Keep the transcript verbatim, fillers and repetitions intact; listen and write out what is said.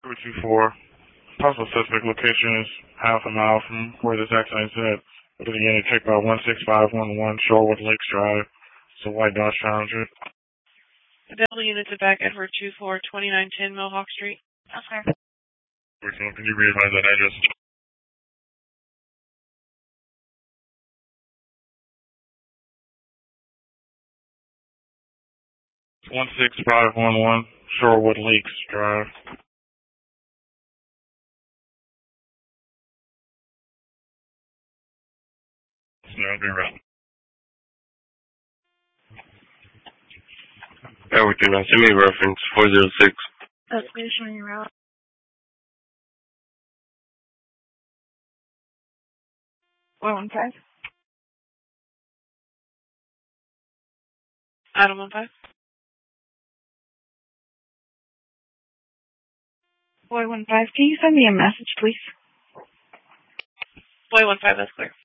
two two four. Possible suspect location is half a mile from where this accident is at. Within the unit, check by one six five one one Shorewood Lakes Drive. It's a white Dodge Challenger. Available units are back Edward two four, twenty-nine ten Mohawk Street. Okay. Can you re-advise that address? one six five one one Shorewood Lakes Drive. No, be right. Everything. Now send me a reference four zero six. That's me showing you out. One one five. Item one five. Boy one five. Can you send me a message, please? Boy one five, that's clear.